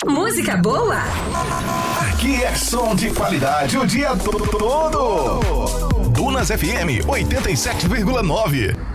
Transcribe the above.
Música boa? Aqui é som de qualidade o dia todo. Dunas FM 87,9.